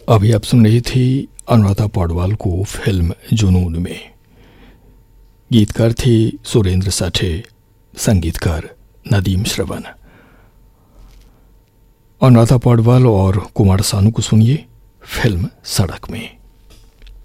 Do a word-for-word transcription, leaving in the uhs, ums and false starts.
अभी आप सुन रही थी अनुराधा पौडवाल को फिल्म जुनून में। गीतकार थे सुरेंद्र साठे, संगीतकार नदीम श्रवण। अनुराधा पौडवाल और कुमार सानू को सुनिए फिल्म सड़क में।